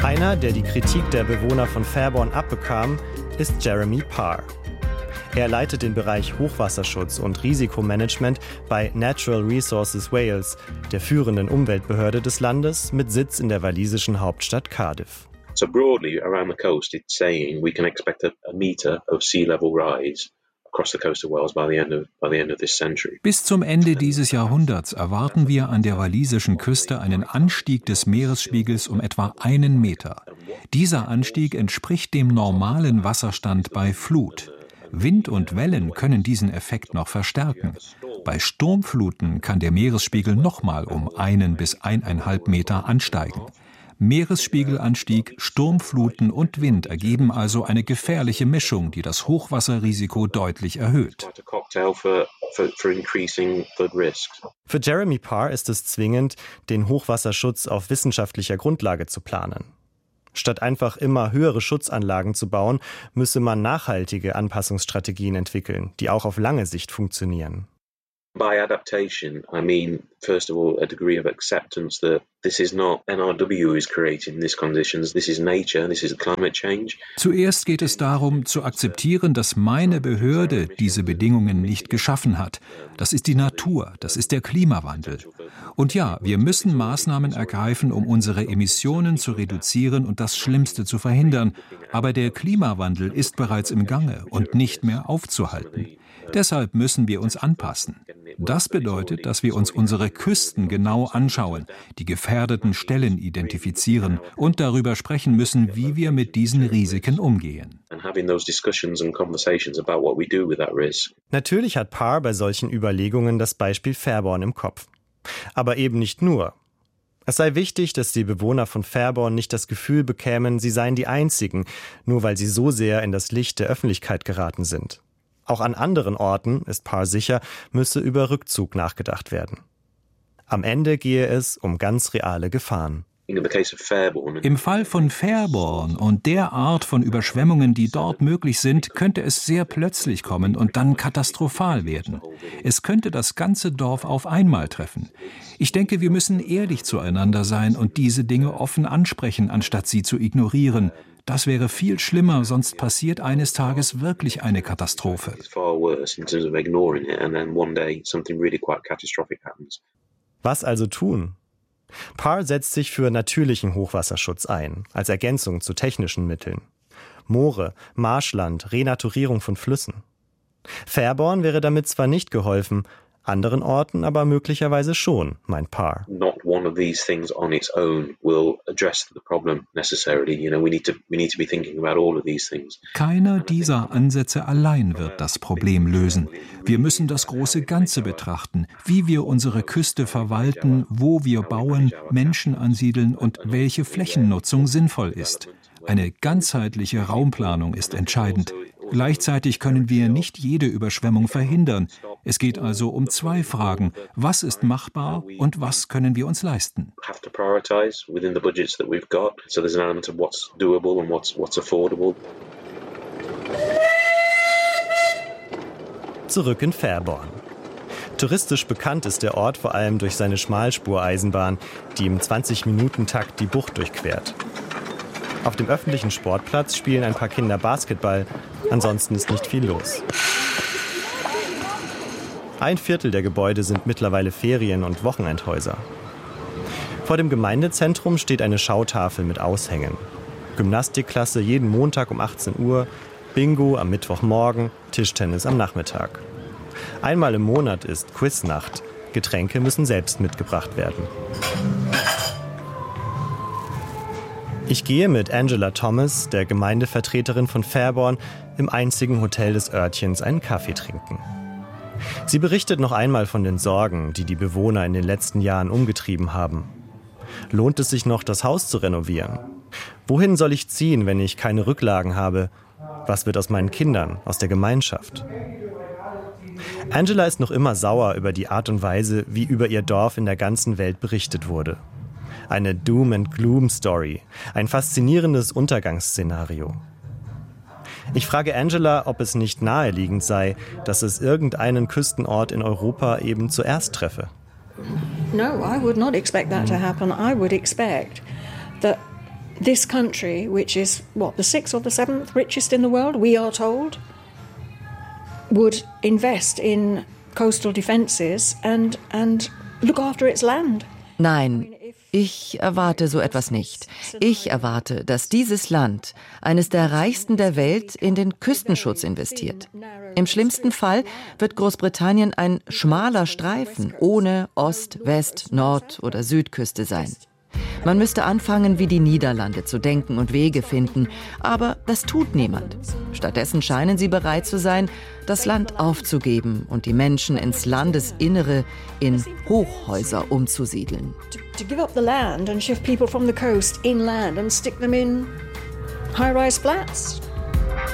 Einer, der die Kritik der Bewohner von Fairborn abbekam, ist Jeremy Parr. Er leitet den Bereich Hochwasserschutz und Risikomanagement bei Natural Resources Wales, der führenden Umweltbehörde des Landes mit Sitz in der walisischen Hauptstadt Cardiff. So broadly around the coast it's saying we can expect a meter of sea level rise across the coast of Wales by the end of this century. Bis zum Ende dieses Jahrhunderts erwarten wir an der walisischen Küste einen Anstieg des Meeresspiegels um etwa 1 Meter. Dieser Anstieg entspricht dem normalen Wasserstand bei Flut. Wind und Wellen können diesen Effekt noch verstärken. Bei Sturmfluten kann der Meeresspiegel nochmal um 1 bis 1,5 Meter ansteigen. Meeresspiegelanstieg, Sturmfluten und Wind ergeben also eine gefährliche Mischung, die das Hochwasserrisiko deutlich erhöht. Für Jeremy Parr ist es zwingend, den Hochwasserschutz auf wissenschaftlicher Grundlage zu planen. Statt einfach immer höhere Schutzanlagen zu bauen, müsse man nachhaltige Anpassungsstrategien entwickeln, die auch auf lange Sicht funktionieren. By adaptation, I mean, first of all, a degree of acceptance that this is not NRW is creating these conditions, this is nature, this is climate change. Zuerst geht es darum, zu akzeptieren, dass meine Behörde diese Bedingungen nicht geschaffen hat. Das ist die Natur, das ist der Klimawandel. Und ja, wir müssen Maßnahmen ergreifen, um unsere Emissionen zu reduzieren und das Schlimmste zu verhindern. Aber der Klimawandel ist bereits im Gange und nicht mehr aufzuhalten. Deshalb müssen wir uns anpassen. Das bedeutet, dass wir uns unsere Küsten genau anschauen, die gefährdeten Stellen identifizieren und darüber sprechen müssen, wie wir mit diesen Risiken umgehen. Natürlich hat Parr bei solchen Überlegungen das Beispiel Fairborn im Kopf. Aber eben nicht nur. Es sei wichtig, dass die Bewohner von Fairborn nicht das Gefühl bekämen, sie seien die Einzigen, nur weil sie so sehr in das Licht der Öffentlichkeit geraten sind. Auch an anderen Orten, ist Parr sicher, müsse über Rückzug nachgedacht werden. Am Ende gehe es um ganz reale Gefahren. Im Fall von Fairborn und der Art von Überschwemmungen, die dort möglich sind, könnte es sehr plötzlich kommen und dann katastrophal werden. Es könnte das ganze Dorf auf einmal treffen. Ich denke, wir müssen ehrlich zueinander sein und diese Dinge offen ansprechen, anstatt sie zu ignorieren. Das wäre viel schlimmer, sonst passiert eines Tages wirklich eine Katastrophe. Was also tun? Parr setzt sich für natürlichen Hochwasserschutz ein, als Ergänzung zu technischen Mitteln. Moore, Marschland, Renaturierung von Flüssen. Fairborn wäre damit zwar nicht geholfen, anderen Orten aber möglicherweise schon, meint Parr. Not one of these things on its own will address the problem necessarily. You know, we need to be thinking about all of these things. Keiner dieser Ansätze allein wird das Problem lösen. Wir müssen das große Ganze betrachten, wie wir unsere Küste verwalten, wo wir bauen, Menschen ansiedeln und welche Flächennutzung sinnvoll ist. Eine ganzheitliche Raumplanung ist entscheidend. Gleichzeitig können wir nicht jede Überschwemmung verhindern. Es geht also um 2 Fragen. Was ist machbar und was können wir uns leisten? Zurück in Fairborn. Touristisch bekannt ist der Ort vor allem durch seine Schmalspureisenbahn, die im 20-Minuten-Takt die Bucht durchquert. Auf dem öffentlichen Sportplatz spielen ein paar Kinder Basketball, ansonsten ist nicht viel los. 1/4 der Gebäude sind mittlerweile Ferien- und Wochenendhäuser. Vor dem Gemeindezentrum steht eine Schautafel mit Aushängen. Gymnastikklasse jeden Montag um 18 Uhr, Bingo am Mittwochmorgen, Tischtennis am Nachmittag. Einmal im Monat ist Quiznacht. Getränke müssen selbst mitgebracht werden. Ich gehe mit Angela Thomas, der Gemeindevertreterin von Fairborn, im einzigen Hotel des Örtchens einen Kaffee trinken. Sie berichtet noch einmal von den Sorgen, die die Bewohner in den letzten Jahren umgetrieben haben. Lohnt es sich noch, das Haus zu renovieren? Wohin soll ich ziehen, wenn ich keine Rücklagen habe? Was wird aus meinen Kindern, aus der Gemeinschaft? Angela ist noch immer sauer über die Art und Weise, wie über ihr Dorf in der ganzen Welt berichtet wurde. Eine Doom-and-Gloom-Story, ein faszinierendes Untergangsszenario. Ich frage Angela, ob es nicht naheliegend sei, dass es irgendeinen Küstenort in Europa eben zuerst treffe. No, I would not expect that to happen. I would expect that this country, which is, the 6th or the 7th richest in the world, we are told, would invest in coastal defenses and look after its land. Nein, ich erwarte so etwas nicht. Ich erwarte, dass dieses Land, eines der reichsten der Welt, in den Küstenschutz investiert. Im schlimmsten Fall wird Großbritannien ein schmaler Streifen ohne Ost-, West-, Nord- oder Südküste sein. Man müsste anfangen, wie die Niederlande zu denken und Wege finden. Aber das tut niemand. Stattdessen scheinen sie bereit zu sein, das Land aufzugeben und die Menschen ins Landesinnere in Hochhäuser umzusiedeln. To give up the land and shift people from the coast inland and stick them in high-rise flats.